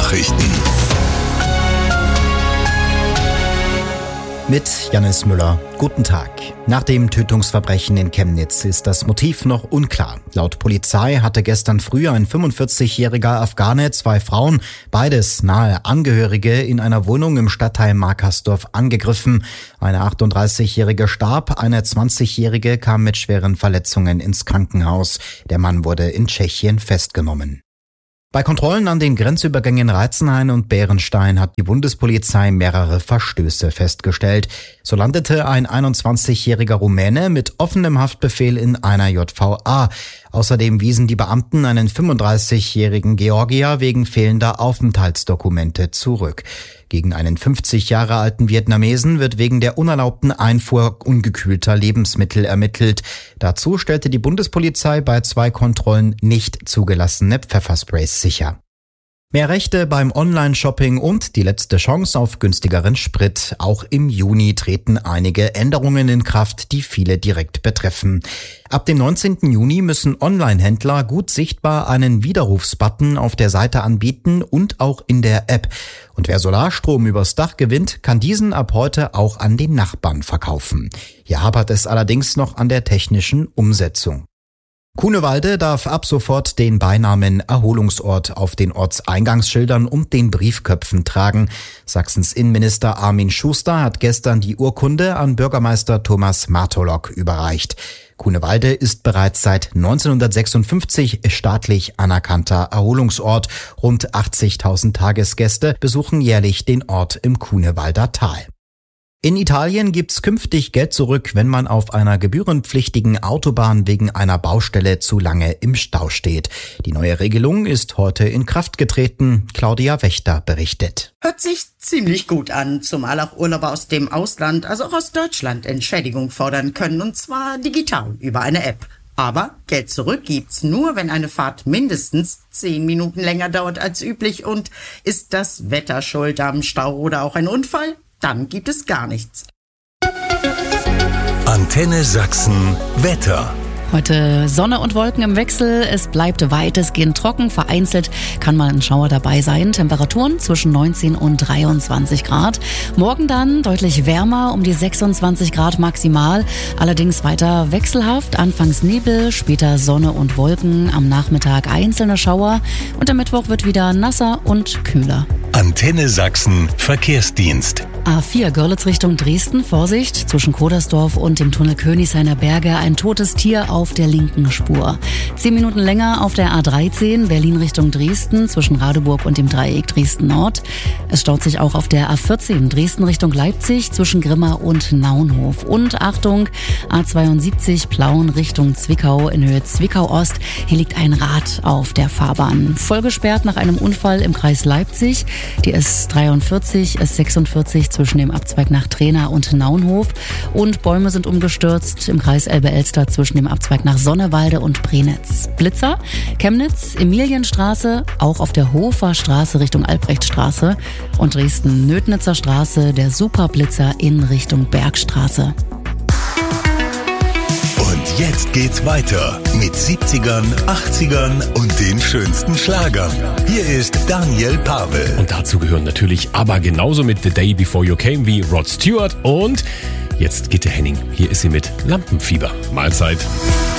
Nachrichten. Mit Jannis Müller. Guten Tag. Nach dem Tötungsverbrechen in Chemnitz ist das Motiv noch unklar. Laut Polizei hatte gestern früh ein 45-jähriger Afghane 2 Frauen, beides nahe Angehörige, in einer Wohnung im Stadtteil Markersdorf angegriffen. Eine 38-jährige starb, eine 20-jährige kam mit schweren Verletzungen ins Krankenhaus. Der Mann wurde in Tschechien festgenommen. Bei Kontrollen an den Grenzübergängen Reitzenhain und Bärenstein hat die Bundespolizei mehrere Verstöße festgestellt. So landete ein 21-jähriger Rumäne mit offenem Haftbefehl in einer JVA. Außerdem wiesen die Beamten einen 35-jährigen Georgier wegen fehlender Aufenthaltsdokumente zurück. Gegen einen 50 Jahre alten Vietnamesen wird wegen der unerlaubten Einfuhr ungekühlter Lebensmittel ermittelt. Dazu stellte die Bundespolizei bei 2 Kontrollen nicht zugelassene Pfeffersprays sicher. Mehr Rechte beim Online-Shopping und die letzte Chance auf günstigeren Sprit. Auch im Juni treten einige Änderungen in Kraft, die viele direkt betreffen. Ab dem 19. Juni müssen Online-Händler gut sichtbar einen Widerrufsbutton auf der Seite anbieten und auch in der App. Und wer Solarstrom übers Dach gewinnt, kann diesen ab heute auch an den Nachbarn verkaufen. Hier hapert es allerdings noch an der technischen Umsetzung. Cunewalde darf ab sofort den Beinamen Erholungsort auf den Ortseingangsschildern und den Briefköpfen tragen. Sachsens Innenminister Armin Schuster hat gestern die Urkunde an Bürgermeister Thomas Martolok überreicht. Cunewalde ist bereits seit 1956 staatlich anerkannter Erholungsort. Rund 80.000 Tagesgäste besuchen jährlich den Ort im Cunewalder Tal. In Italien gibt's künftig Geld zurück, wenn man auf einer gebührenpflichtigen Autobahn wegen einer Baustelle zu lange im Stau steht. Die neue Regelung ist heute in Kraft getreten. Claudia Wächter berichtet. Hört sich ziemlich gut an, zumal auch Urlauber aus dem Ausland, also auch aus Deutschland, Entschädigung fordern können, und zwar digital über eine App. Aber Geld zurück gibt's nur, wenn eine Fahrt mindestens 10 Minuten länger dauert als üblich. Und ist das Wetter schuld am Stau oder auch ein Unfall? Dann gibt es gar nichts. Antenne Sachsen Wetter. Heute Sonne und Wolken im Wechsel. Es bleibt weitestgehend trocken. Vereinzelt kann mal ein Schauer dabei sein. Temperaturen zwischen 19 und 23 Grad. Morgen dann deutlich wärmer, um die 26 Grad maximal. Allerdings weiter wechselhaft. Anfangs Nebel, später Sonne und Wolken. Am Nachmittag einzelne Schauer. Und am Mittwoch wird wieder nasser und kühler. Antenne Sachsen Verkehrsdienst. A4 Görlitz Richtung Dresden. Vorsicht, zwischen Kodersdorf und dem Tunnel Königshainer Berge ein totes Tier auf der linken Spur. 10 Minuten länger auf der A13 Berlin Richtung Dresden zwischen Radeburg und dem Dreieck Dresden Nord. Es staut sich auch auf der A14 Dresden Richtung Leipzig zwischen Grimma und Naunhof. Und Achtung, A72 Plauen Richtung Zwickau in Höhe Zwickau Ost. Hier liegt ein Rad auf der Fahrbahn. Voll gesperrt nach einem Unfall im Kreis Leipzig. Die S43, S46 zwischen dem Abzweig nach Trena und Naunhof. Und Bäume sind umgestürzt im Kreis Elbe-Elster zwischen dem Abzweig nach Sonnewalde und Brenitz. Blitzer, Chemnitz, Emilienstraße, auch auf der Hofer Straße Richtung Albrechtstraße und Dresden-Nödnitzer Straße, der Superblitzer in Richtung Bergstraße. Und jetzt geht's weiter mit 70ern, 80ern und den schönsten Schlagern. Hier ist Daniel Pavel. Und dazu gehören natürlich aber genauso mit The Day Before You Came wie Rod Stewart und jetzt Gitte Henning. Hier ist sie mit Lampenfieber. Mahlzeit.